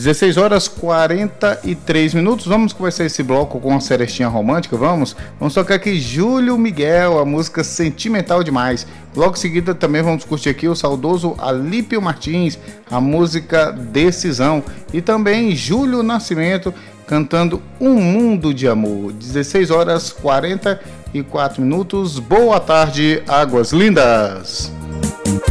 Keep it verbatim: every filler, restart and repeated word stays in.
dezesseis horas e quarenta e três minutos. Vamos começar esse bloco com uma serestinha romântica, vamos? Vamos tocar aqui Júlio Miguel, a música Sentimental Demais. Logo em seguida também vamos curtir aqui o saudoso Alípio Martins, a música Decisão. E também Júlio Nascimento cantando Um Mundo de Amor. dezesseis horas e quarenta e quatro minutos. Boa tarde, Águas Lindas.